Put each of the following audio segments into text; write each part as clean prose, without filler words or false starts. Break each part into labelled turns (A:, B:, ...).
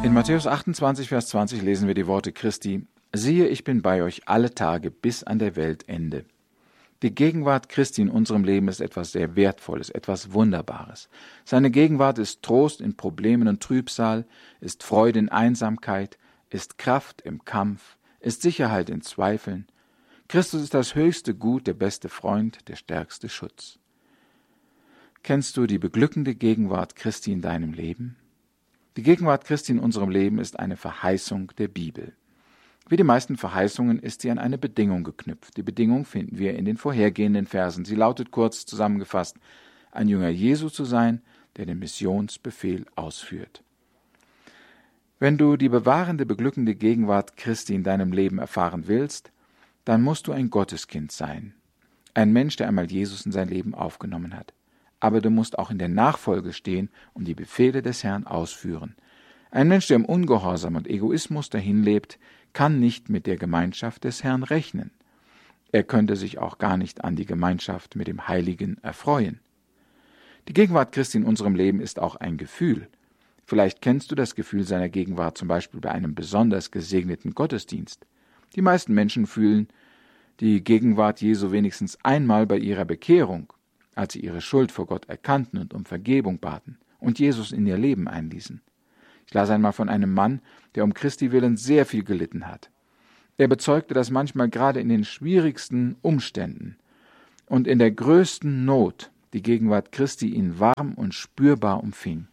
A: In Matthäus 28, Vers 20 lesen wir die Worte Christi: Siehe, ich bin bei euch alle Tage bis an der Weltende. Die Gegenwart Christi in unserem Leben ist etwas sehr Wertvolles, etwas Wunderbares. Seine Gegenwart ist Trost in Problemen und Trübsal, ist Freude in Einsamkeit, ist Kraft im Kampf, ist Sicherheit in Zweifeln. Christus ist das höchste Gut, der beste Freund, der stärkste Schutz. Kennst du die beglückende Gegenwart Christi in deinem Leben? Die Gegenwart Christi in unserem Leben ist eine Verheißung der Bibel. Wie die meisten Verheißungen ist sie an eine Bedingung geknüpft. Die Bedingung finden wir in den vorhergehenden Versen. Sie lautet kurz zusammengefasst: ein Jünger Jesu zu sein, der den Missionsbefehl ausführt. Wenn du die bewahrende, beglückende Gegenwart Christi in deinem Leben erfahren willst, dann musst du ein Gotteskind sein. Ein Mensch, der einmal Jesus in sein Leben aufgenommen hat. Aber du musst auch in der Nachfolge stehen und die Befehle des Herrn ausführen. Ein Mensch, der im Ungehorsam und Egoismus dahinlebt, kann nicht mit der Gemeinschaft des Herrn rechnen. Er könnte sich auch gar nicht an die Gemeinschaft mit dem Heiligen erfreuen. Die Gegenwart Christi in unserem Leben ist auch ein Gefühl. Vielleicht kennst du das Gefühl seiner Gegenwart zum Beispiel bei einem besonders gesegneten Gottesdienst. Die meisten Menschen fühlen die Gegenwart Jesu wenigstens einmal bei ihrer Bekehrung, als sie ihre Schuld vor Gott erkannten und um Vergebung baten und Jesus in ihr Leben einließen. Ich las einmal von einem Mann, der um Christi willen sehr viel gelitten hat. Er bezeugte, dass manchmal gerade in den schwierigsten Umständen und in der größten Not die Gegenwart Christi ihn warm und spürbar umfing.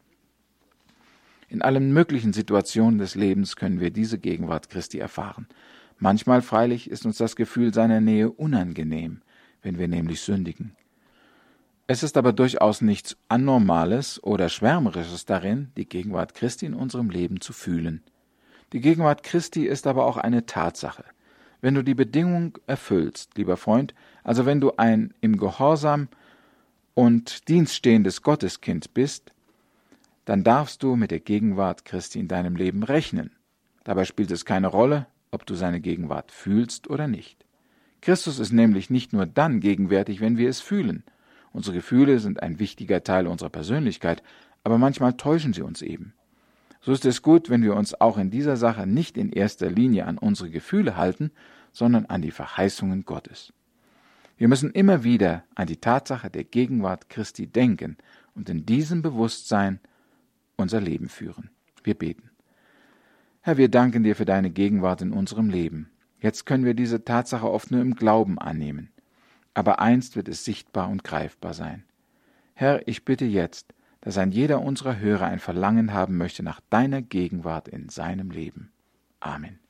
A: In allen möglichen Situationen des Lebens können wir diese Gegenwart Christi erfahren. Manchmal freilich ist uns das Gefühl seiner Nähe unangenehm, wenn wir nämlich sündigen. Es ist aber durchaus nichts Anormales oder Schwärmerisches darin, die Gegenwart Christi in unserem Leben zu fühlen. Die Gegenwart Christi ist aber auch eine Tatsache. Wenn du die Bedingung erfüllst, lieber Freund, also wenn du ein im Gehorsam und Dienst stehendes Gotteskind bist, dann darfst du mit der Gegenwart Christi in deinem Leben rechnen. Dabei spielt es keine Rolle, ob du seine Gegenwart fühlst oder nicht. Christus ist nämlich nicht nur dann gegenwärtig, wenn wir es fühlen. Unsere Gefühle sind ein wichtiger Teil unserer Persönlichkeit, aber manchmal täuschen sie uns eben. So ist es gut, wenn wir uns auch in dieser Sache nicht in erster Linie an unsere Gefühle halten, sondern an die Verheißungen Gottes. Wir müssen immer wieder an die Tatsache der Gegenwart Christi denken und in diesem Bewusstsein unser Leben führen. Wir beten. Herr, wir danken dir für deine Gegenwart in unserem Leben. Jetzt können wir diese Tatsache oft nur im Glauben annehmen. Aber einst wird es sichtbar und greifbar sein. Herr, ich bitte jetzt, dass ein jeder unserer Hörer ein Verlangen haben möchte nach deiner Gegenwart in seinem Leben. Amen.